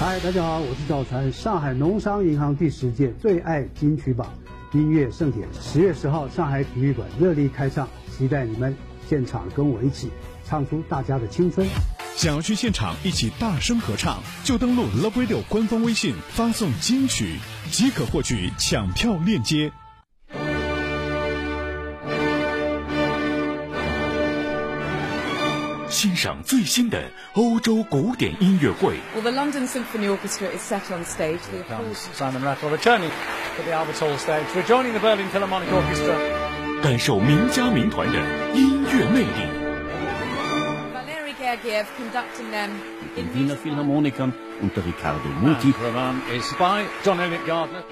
嗨，大家好，我是赵传。上海农商银行第10届最爱金曲榜音乐盛典，10月10号上海体育馆热力开唱，期待你们现场跟我一起唱出大家的青春。 想要去现场一起大声合唱，就登录 Love Radio 官方微信，发送金曲即可获取抢票链接。欣赏最新的欧洲古典音乐会。 Well, the London Symphony Orchestra is set on stage. Simon Rattle returning to the Albert Hall stage. We're joining the Berlin Philharmonic Orchestra. 感受名家名团的音乐魅力。 Valery Gergiev conducting them in Wiener Philharmoniker unter Riccardo Muti. Roman is by John Eliot Gardner.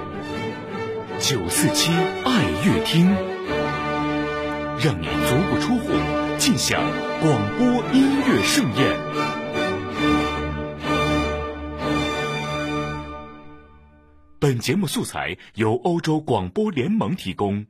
947爱乐厅，让你足不出户尽享广播音乐盛宴。本节目素材由欧洲广播联盟提供。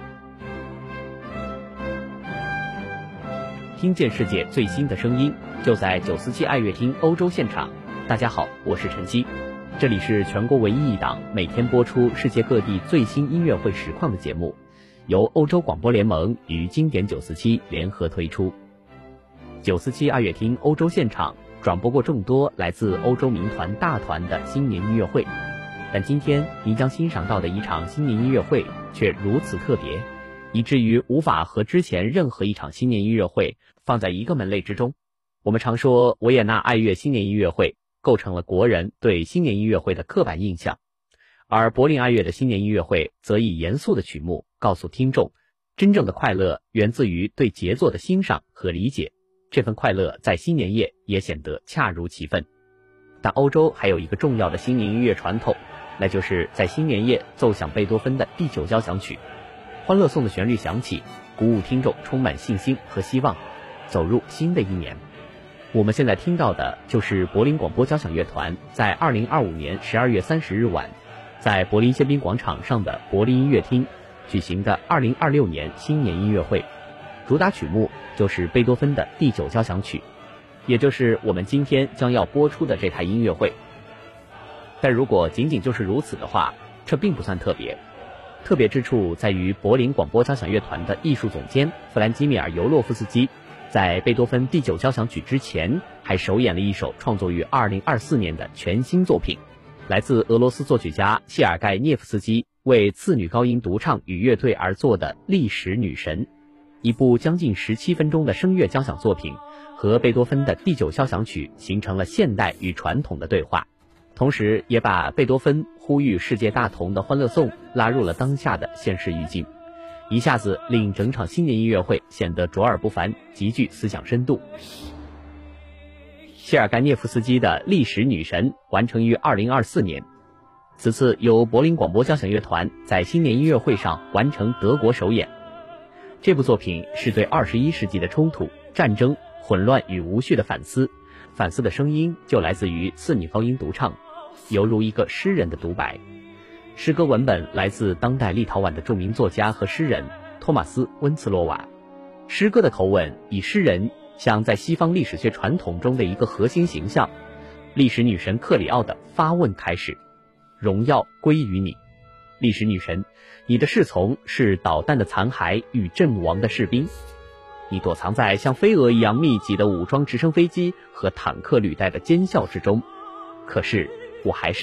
听见世界最新的声音，就在947爱乐厅欧洲现场。大家好，我是陈曦，这里是全国唯一一档每天播出世界各地最新音乐会实况的节目，由欧洲广播联盟与经典947联合推出。947爱乐厅欧洲现场转播过众多来自欧洲名团大团的新年音乐会，但今天您将欣赏到的一场新年音乐会却如此特别，以至于无法和之前任何一场新年音乐会放在一个门类之中。我们常说维也纳爱乐新年音乐会构成了国人对新年音乐会的刻板印象，而柏林爱乐的新年音乐会则以严肃的曲目告诉听众，真正的快乐源自于对杰作的欣赏和理解，这份快乐在新年夜也显得恰如其分。但欧洲还有一个重要的新年音乐传统，那就是在新年夜奏响贝多芬的第9交响曲。欢乐颂的旋律响起，鼓舞听众充满信心和希望，走入新的一年。我们现在听到的就是柏林广播交响乐团在2025年12月30日晚在柏林宪兵广场上的柏林音乐厅举行的2026年新年音乐会，主打曲目就是贝多芬的第9交响曲，也就是我们今天将要播出的这台音乐会。但如果仅仅就是如此的话，这并不算特别。特别之处在于柏林广播交响乐团的艺术总监弗兰基米尔·尤洛夫斯基在贝多芬第9交响曲之前还首演了一首创作于2024年的全新作品，来自俄罗斯作曲家谢尔盖涅夫斯基为次女高音独唱与乐队而作的《历史女神》，一部将近17分钟的声乐交响作品，和贝多芬的第9交响曲形成了现代与传统的对话，同时也把贝多芬呼吁世界大同的欢乐颂拉入了当下的现实语境，一下子令整场新年音乐会显得卓尔不凡，极具思想深度。谢尔盖涅夫斯基的《历史女神》完成于2024年，此次由柏林广播交响乐团在新年音乐会上完成德国首演。这部作品是对21世纪的冲突、战争、混乱与无序的反思，反思的声音就来自于次女高音独唱，犹如一个诗人的独白。诗歌文本来自当代立陶宛的著名作家和诗人托马斯·温茨洛瓦，诗歌的口吻以诗人像在西方历史学传统中的一个核心形象历史女神克里奥的发问开始：荣耀归于你，历史女神，你的侍从是导弹的残骸与阵亡的士兵，你躲藏在像飞蛾一样密集的武装直升飞机和坦克履带的尖啸之中，可是我还是